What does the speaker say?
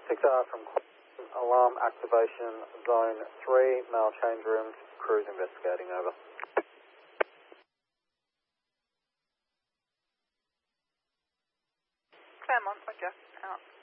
6R from Queensland, alarm activation, zone 3, mail change rooms, crews investigating, over. Claremont, Roger, out.